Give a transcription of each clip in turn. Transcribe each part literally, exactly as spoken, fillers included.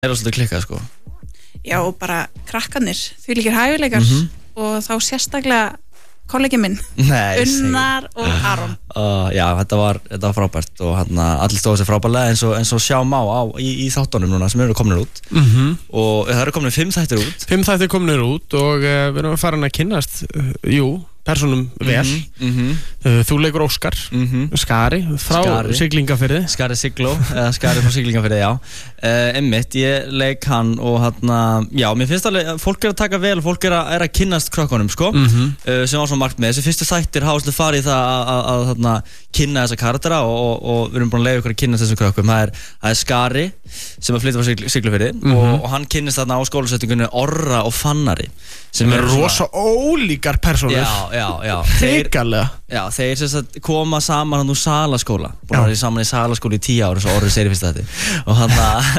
er svolítið klikkað sko. Já, og bara krakkanir, því líkir hæfileikar mm -hmm. og þá sérstaklega kollegi minn, Nei, Unnar og Aron. Uh, já, þetta var, þetta var frábært og hann allir stóðu sér frábærlega eins og, eins og sjá má á í, í þáttunum núna sem eru komnir út mm-hmm. og það eru komnir fimm þættir út. Fimm þættir komnir út og uh, við erum farin að kynnast, uh, jú, persónum vel. Mm-hmm. Uh, þú leikur Óskar, mm-hmm. Skari, frá Skari. Siglingafirði. Skari Sigló, eða Skari frá Siglingafirði, já. Uh, einmitt, ég leik hann og hann, já, mér finnst alveg, fólk er að taka vel, fólk er að, er að kynnast krökkunum, sko, mm-hmm. uh, sem var svona margt með. Þessi fyrstu þættir hafa svolítið farið í það að, að, að kynna þessa karaktera og, og, og við erum búin að leiða ykkur að kynna þessum krökkum. Það er, það er Skari sem er flyttur frá Siglufirði mm-hmm. og, og hann kynnist þarna á skólasetningunni Orra og Fannari sem er rosa ólíkar persónur. Já, já, já. Þeirgarlega. Já, þeir sem sagt koma saman hann úr Salaskóla. Búin að vera saman í Salaskóla í tíu ára, svo Orri segir fyrst þetta. Og hann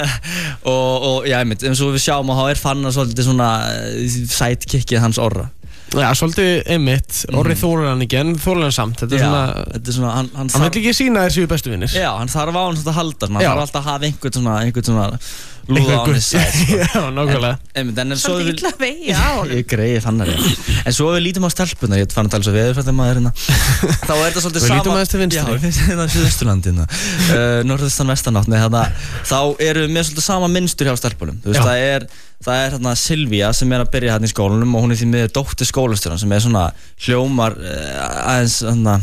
og, og já, einmitt, eins og við sjáum að þá er Fannar svolítið svona sidekickið hans Orra. Já, svolítið einmitt, Orri mm. þólar hann ekki en þólar hann samt. Þetta er já, svona, þetta er svona, hann, hann, hann vil ekki sína þér séu bestu vinnir. Já, hann þarf á hann svona að halda, hann þarf alltaf að hafa einhvern svona, einhvern svona lúða á hann sko. Já, nákvæmlega. En, en, en svo svolítið illa vegi á hann. Ég greiði Fannari. En svo við lítum á stelpunar, ég fann að tala svo veðurfræðum maður hérna. Þá er þetta svolítið sama. Við lítum aðeins til vinstri. Já, við finnst þetta á Suðausturlandinu. Uh, Norðaustan vestanátt, nei þarna, þá eru við með svolítið sama mynstur hjá stelpunum. Þú veist, það er Það er hérna Silvía sem er að byrja hérna í skólanum og hún er því miður dóttir skólastjóran sem er svona hljómar uh, aðeins hérna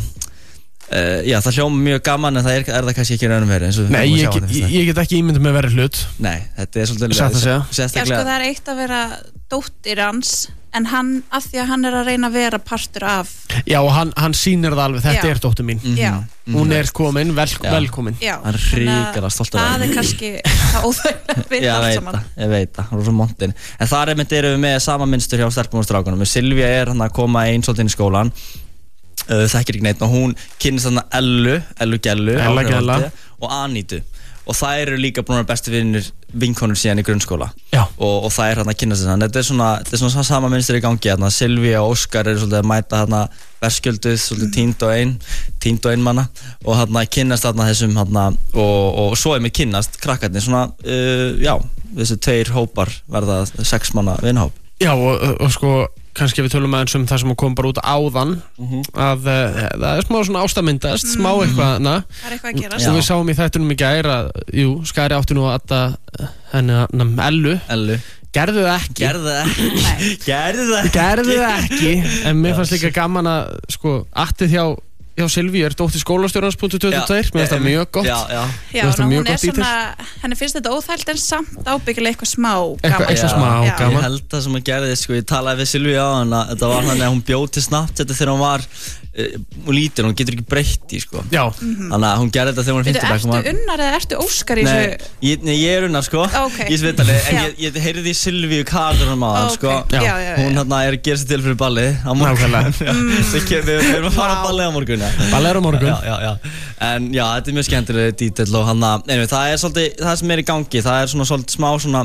uh, já það hljómar mjög gaman en það er, er það kannski ekki raunum verið. Nei, ég, ég, ég get ekki ímyndum með verið hlut. Nei, þetta er svolítið Sætt að segja. Já, sko það er eitt að vera dóttir hans en hann, af því að hann er að reyna að vera partur af. Já, og hann, hann sýnir það alveg, þetta já. er dóttir mín. Mm-hmm. Já. Hún er komin, vel, velkomin. Já, hann er hrikalega stolt af það er kannski það óþægilegt við allt saman. Já, ég veit það, hann er svo montin. En þar einmitt erum við með sama mynstur hjá stelpunum og strákunum. Silvía er hann að koma einn svolítið inn í skólan, uh, þekkir ekki neitt og hún kynnist hann að Ellu, Ellu Gellu Ella Gella og Anítu. Og það eru líka búin að vera bestu vinnir vinkonur síðan í grunnskóla og, og það er hérna að kynna sig þannig. Þetta er svona, þetta er svona sama mynstur í gangi hérna. Silvía og Óskar eru svolítið að mæta hérna verskjölduð, svolítið tínd og ein tínd og ein manna og hérna kynnast hérna þessum hérna og, og svo er mér kynnast krakkarnir svona, uh, já, þessi tveir hópar verða sex manna vinhóp. Já, og, og sko kannski við tölum aðeins um það sem kom bara út áðan mm-hmm. að uh, það er smá svona ástamyndast, mm. smá eitthvað na. Það er eitthvað að gerast. Og við sáum í þættunum í gær að, jú, Skari átti nú að adda henni Ellu. Ellu. Gerðu það ekki. Gerðu það ekki. Gerðu það ekki. Gerðu það ekki. En mér fannst líka gaman að, sko, attið hjá Já, Silvíu er dóttir skólastjórans punktur tuttugu og tvö. Mér finnst það mjög gott. Já, já. Já, ná, hún er svona, henni finnst þetta óþælt en samt ábyggilega eitthvað smá gaman. Eitthvað, eitthvað smá já. gaman. Ég held það sem að gerði, sko, ég talaði við Silvíu á hann að þetta var þannig að hún bjóð til Snapchat þegar hún var hún lítil, hún getur ekki breytt í, sko. Já. Mm-hmm. Þannig að hún gerði þetta þegar hún er fimmtán. Ertu var... Unnar eða ertu Óskar í þessu? Nei, ég, nei, ég er Unnar, sko. Okay. Ég sveit alveg, en ég, ég heyrði í Silvíu karakterunum á hann, sko. Okay. Já, já, já. Hún hérna er að gera sér til fyrir ballið á morgun. Við erum að fara á ballið á morgun. Ballið er á morgun. Já, já, já. En já, þetta er mjög skemmtilega dítill og hann að, einmitt, það er svolítið, það sem er í gangi, það er svona svolítið smá svona,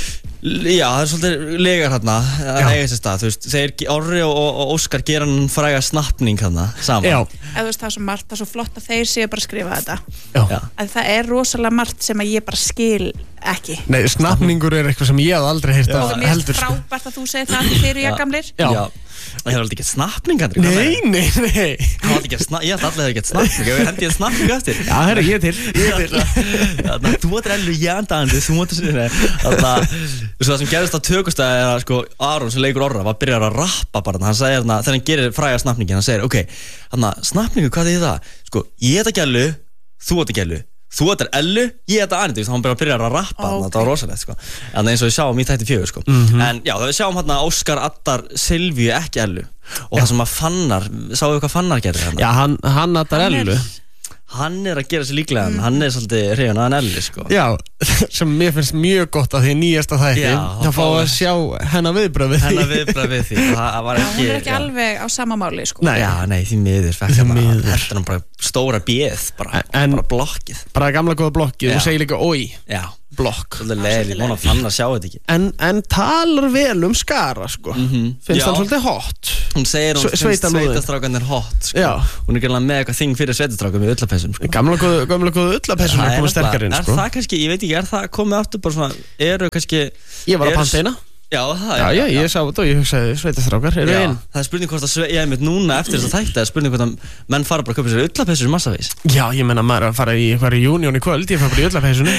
já, það er svolítið legar hérna að eiga þessi stað, þú veist, þeir, Orri og, og Óskar gera hann fræga snappning hérna saman. Já. Eða þú veist, það er svo margt, það er svo flott að þeir séu bara að skrifa þetta. Já. Já. Að það er rosalega margt sem að ég bara skil ekki. Nei, snappningur er eitthvað sem ég hef aldrei heyrt að heldur. Og heldur. mér er frábært að þú segir það að þeir eru jafngamlir. Já. Já. Það hefur aldrei gett snappning, Andri. Nei, nei, nei. Það var aldrei gett snappning, ég ætla allir að gett snappning, ég hendi ég snappning eftir. Já, herri, ég er til, ég er til. Þannig að þú måtir ellu jændandi, þú måtir sinni. Þannig að það sem gerðist á tökustæði er að sko Aron sem leikur Orra var að byrja að rappa bara. Hann segir þarna, þegar hann gerir fræga snappningin, hann segir, ok, þannig að snappningu, hvað er það? Sko, ég heita Gellu, þú heita Gellu. Þú ættir Ellu, ég ætti Anítu, hann bara byrjar að rappa, okay. Það var rosalegt, sko. En eins og við sjáum í þætti fjögur, sko. Mm-hmm. En já, við sjáum hérna Óskar addar Silvíu, ekki Ellu. Og já. Það sem að Fannar, sáum við hvað Fannar gerði hérna? Já, hann, hann addar Ellu. Hann er að gera sér líklega, mm. hann er svolítið hrifinn af Ellu, sko. Já, sem mér finnst mjög gott að því nýjasta þætti. Já, þá fá að sjá hennar viðbröð við því. Hennar viðbröð við því. Það var ekki... ekki... Já, hún er ekki já. alveg á sama máli, sko. Nei, já, nei, því miður. Því miður. Þetta er bara stóra bíð, bara, en, bara blokkið. Bara gamla góða blokkið, og segir líka oi. Já. Blokk. Svolítið leil, ég vona að Fannar sjá þetta ekki. En, en talar vel um Skara, sko. Mm-hmm. Finnst hann svolítið hot. Hún segir hún finnst sveitastrákarnir hot sko. Hún er gæðilega með eitthvað þing fyrir sveitastrákar með ullapessum sko. Gamla góðu, gamla góðu ullapessum er komið sterkar inn sko. Er það kannski, ég veit ekki, er það komið aftur bara svona, eru kannski Ég var að panta eina Já, það Já, já, ég sá þetta og ég hugsaði sveitastrákar eru inn Það er spurning hvort að, ég veit núna eftir þess að þætta Það er spurning hvort að menn fara bara að köpa sér ullapessur massavís Já, ég menna maður að fara í eitthvað reunion í kvöld Ég fara bara í ullapessunni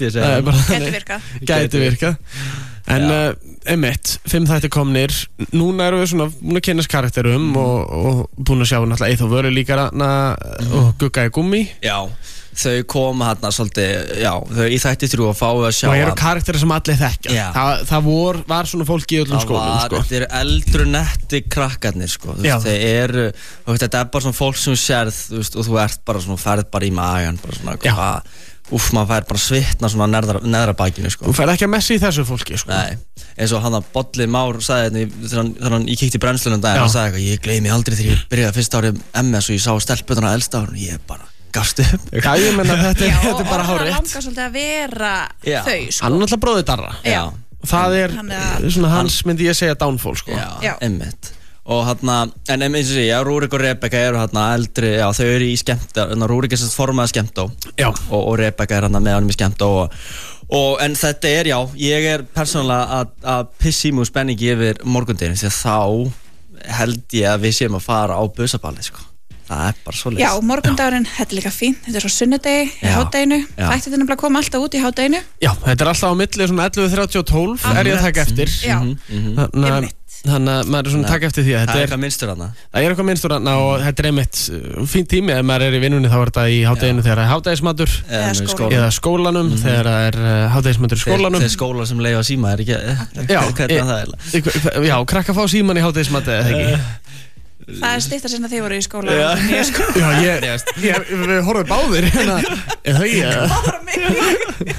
Gæti virkað Gæti virkað En uh, einmitt, fimm þættir komnir Núna erum við svona búin að kynast karakterum mm. og, og búin að sjá náttúrulega Eithor Vöru líka mm. og Gugga í gummi Já, þau koma hérna svolítið Já, þau í þætti þrjú að fá að sjá Og eru karakterir sem allir þekkja Þa, Það vor, var svona fólk í öllum skólum sko. Þetta eru eldru netti krakkarnir sko. veist, Þeir eru veist, Þetta er bara svona fólk sem sérð veist, og þú ert bara svona, ferð bara í magan bara svona, hvað Úff, maður fær bara svitna svona neðra, neðra bakinu sko. Þú fær ekki að messi í þessu fólki sko. Nei, eins og hann að Bolli Már sagði þegar hann, þegar hann, ég kíkti í brennslunum daginn og sagði eitthvað, ég gleymi aldrei þegar ég byrjaði fyrsta árið M S og ég sá stelputana á elsta árið og ég bara gafst upp. Já, ég menna þetta, Já, þetta er bara hárrétt. Já, og hann langar svolítið að vera Já. þau sko. Hann er náttúrulega bróðir Darra. Já. Það er Hann er- svona hans, myndi ég segja, downfall sko. Já, Já. einmitt. Og hérna, en eins og sé, já, Rúrik og Rebekka eru hérna eldri, já, þau eru í skemmta, Rúrik er sérst formaði skemmtó Já. og, og Rebekka er hérna með honum í skemmtó og, og, en þetta er, já, ég er persónulega að, að pissi mjög spenningi yfir morgundeginu því að þá held ég að við séum að fara á busaballi, sko. Það er bara svo leys. Já, morgundagurinn, þetta er líka fínt, þetta er svo sunnudegi í Já. hádeginu, Já. þættir þetta nefnilega koma alltaf út í hádeginu. Já, þetta er alltaf á milli svona ellefu þrjátíu og tólf er ég að taka eftir. Já, Þannig að- einmitt. þannig að maður er svona að taka eftir því að Það þetta er er, eitthvað minnstur hana. það er eitthvað minnstur þarna og þetta er einmitt uh, fín tími ef maður er í vinnunni þá er þetta í hádeginu þegar það er hádegismatur Eða með skóla. eða skólanum þegar það er uh, hádegismatur í skólanum. Þeir skólar sem leifa síma er ekki, Já, hvernig er það eiginlega? Já, krakka fá síman í hádegismati eða ekki. Það er stýttar sinna þið voru í skóla. Já. Ég sko Já, ég, ég, við horfum báðir hérna, er það ég? bara mig.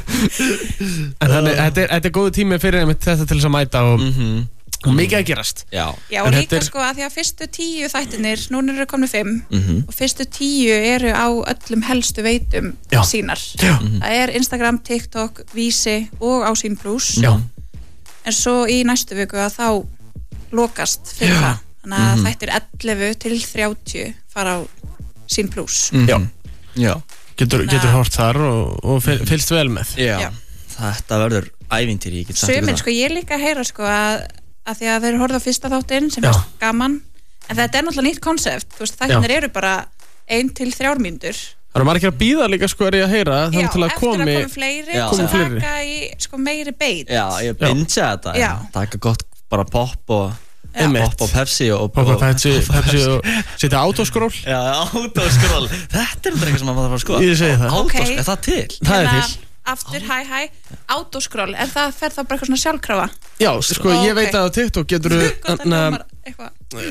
En þannig, þetta er, þetta er góðu tími fyrir einmitt þetta til þess að mæta og, Mhm. og mikið að gerast. Já. Já, En og þetta líka er- sko að því að fyrstu tíu þættinir, núna eru komni fimm Mhm. og fyrstu tíu eru á öllum helstu veitum Já. sínar. Já. Það er Instagram, TikTok, Vísi og á Sín Plus. Já. En svo í næstu viku að þá lokast fyrir það. Þannig að þættir ellefu til þrjátíu fara á Sín Plus. Já. Já. Getur, getur hort þar og, og fyl- fylgst vel með. Já. Já. Þetta verður ævintýri, ég get sagt ykkur Sumir það. sko, ég líka að heyra sko að, að því að þeir horfðu á fyrsta þáttinn sem Já. er gaman, en þetta er náttúrulega nýtt konsept, þú veist, þættinir eru bara ein til þrjár mínútur. Það eru margir að býða líka sko er ég að heyra þannig til að eftir komi að komi fleiri Já. og svo Komi fleiri. taka í sko meiri beit. Já, ég bingea þetta. Já. Taka gott bara pop og Einmitt. pop og Pepsi og Pop og Pepsi, Pepsi og setja autoskról. Já, autoskról. Þetta er eitthvað sem maður þarf að skoða. Ég segi það. Ok. Autoskról, er það til? Það er Hérna, til. Aftur, hæ, hæ, autoskroll, er það, fer það bara eitthvað svona sjálfkrafa? Já, sko Ó, ég ok. veit að á TikTok getur Hvort það þú hljómar eitthvað.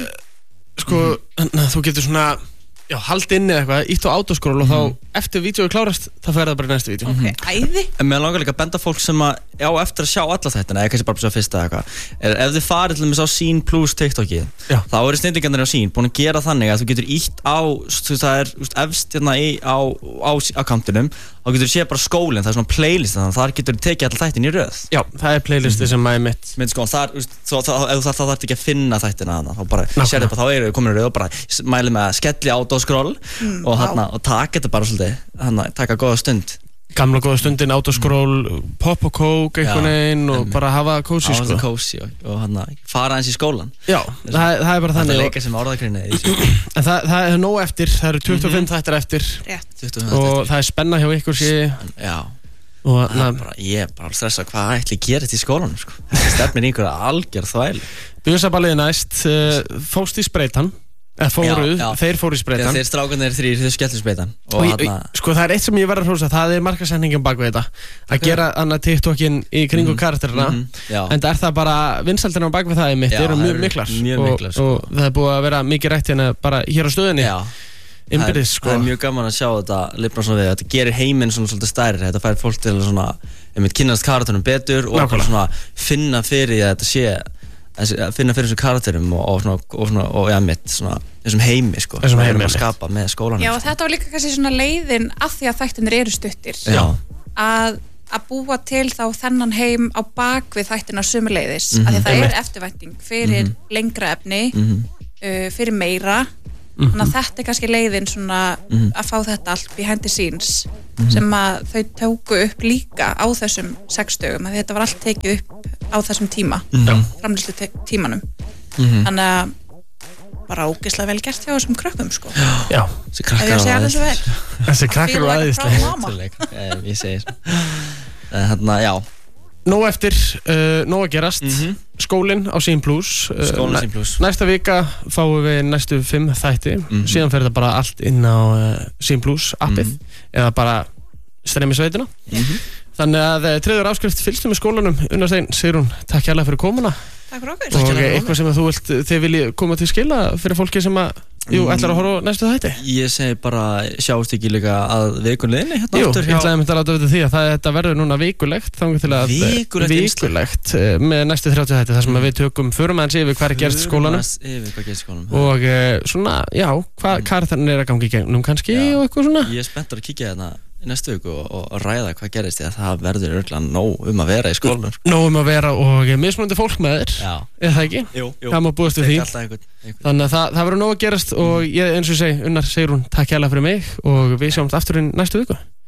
sko, na, þú getur svona já, haldi inni eða eitthvað, ítt á autoskról og þá eftir vídeo er klárast, það fer það bara í næstu vídeo. Ok, æði. En mér langar líka að benda fólk sem að já, eftir að sjá alla þetta, eða kannski bara svo fyrsta eða eitthvað, er ef þið farið til þess á Sín Plus TikTokið, Já. þá eru snillingarnir á Sín búin að gera þannig að þú getur ítt á, þú veist, það er þú veist, efst hérna í, á, á akkantinum, þá getur þú séð bara skólinn, það er svona playlist, þannig að þar getur þú tekið alla þættin í röð. Já, það er playlisti sem maður mitt. Mynd sko, þar, þú veist, þá, þá, ef þú þarf þá þarf ekki að finna þættina þarna, þá bara Nákvæmlega. sérðu bara, þá eru við komin í röð og bara mæli með að skelli autoskroll og, hana, og taka þetta bara svolítið, hana, taka góða stund. Gamla góða stundin, autoskról, pop og kók einhvern veginn og einmitt. bara hafa kósi Á sko. þessu kósi og, og hana, fara eins í skólan. Já, það, það er bara Það er þannig og, leika sem orðakrinni en það, það er nóg eftir, það eru tuttugu og fimm þættir eftir Rétt. og það er spenna hjá ykkur sé Já, og það na, er bara, ég er bara að stressa hvað ætli gerist í skólanum sko. Það stefnir í einhverja algjör þvæli. Bjössaballiði næst uh, fóst í spreytan eða fóru, Já, já. þeir fóru í spreytan Þeir strákunir þrýr, þeir skelltu speitan og og ég, hana, sko það er eitt sem ég verður að hrósa, það er markasendingin bak við þetta að gera annað TikTokin í kringum karakterina mhm, já. en það er það bara vinsaldina bak við það einmitt Já, eru það mjög eru miklar mjög og, miklar, sko. og það er búið að vera mikið rætt hérna bara hér á stöðinni Já, innbyrðis það sko er mjög gaman að sjá þetta lifna svona við, þetta gerir heiminn svona svolítið stærri, þetta fær fólk til að svona einmitt kynnast karakterunum betur og bara Nákvæmlega. svona finna fyrir því að þetta sé þessi- að finna fyrir þessum karakterum og, og svona, og svona, og ja, mitt svona þessum heimi sko, Þessum sem við heimi, erum að einmitt. skapa með skólanum. Já, og þetta var líka kannski svona leiðin að því að þættinir eru stuttir. Já. Að, að búa til þá þennan heim á bakvið þættina sömuleiðis, Mhm. af því að það Einmitt. er eftirvænting fyrir lengra efni Mhm. uh, fyrir meira mm-hmm. þannig að þetta er kannski leiðin svona mm-hmm. að fá þetta allt behind the scenes mm-hmm. sem að þau tóku upp líka á þessum sex dögum að þetta var allt tekið upp á þessum tíma mm-hmm. framlýslu te- tímanum mm-hmm. þannig að bara ógeðslega vel gert hjá þessum krökkum sko. Já, þessi krakkar var aðeins þessi krakkar var aðeins ég segir þarna, já Nóg eftir, uh, nóg að gerast mm-hmm. skólinn á Sýn Plus uh, skólinn á Sýn Plus næsta vika fáum við næstu fimm þætti mm-hmm. síðan fer þetta bara allt inn á uh, Sýn Plus appið mm-hmm. eða bara streymisveituna mm-hmm. þannig að uh, treður áskrift fylgstu með skólanum Unnar Steinn, Sigrún, takk hérlega fyrir komuna Takk fyrir okkur og eitthvað sem þú vilt þið vilji koma til skila fyrir fólki sem að jú, ætlar að horfa á næstu þætti Ég segi bara, sjáumst ekki líka að vikunliðinni hérna Jú, aftur ég ætlaði að mynda að láta við því að það, þetta verður núna vikulegt þannig til að Vikulegt vikulegt með næstu þrjátíu þætti þar sem mm. við tökum förum aðeins yfir hvað er gerst í skólanum yfir hvað gerst í skólanum og uh, svona, já, hvað mm. karakterinn er að gangi í gegnum kannski já. Og eitthvað svona Ég er spenntur að kíkja hérna í næstu viku og, og ræða hvað gerist því að það verður örugglega nóg um að vera í skólanum Nóg um að vera og mismunandi fólk með þér er það ekki? Jú, jú Það má búast við því einhvern, einhvern. Þannig að það, það verður nóg að gerast og ég eins og segi, Unnar Sigrún, takk hérlega fyrir mig og við sjáumst aftur í næstu viku